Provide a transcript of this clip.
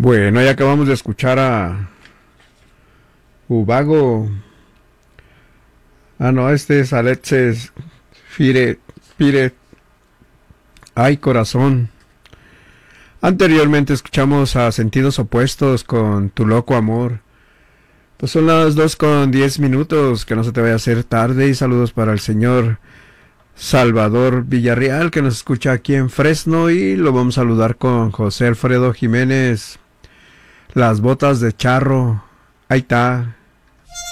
Bueno, ya acabamos de escuchar a Ubago. Ah, no, este es Alexis Pire. Ay, corazón. Anteriormente escuchamos a Sentidos Opuestos con Tu Loco Amor. Pues son las 2:10, que no se te vaya a hacer tarde. Y saludos para el señor Salvador Villarreal, que nos escucha aquí en Fresno. Y lo vamos a saludar con José Alfredo Jiménez. Las botas de charro. Ahí está.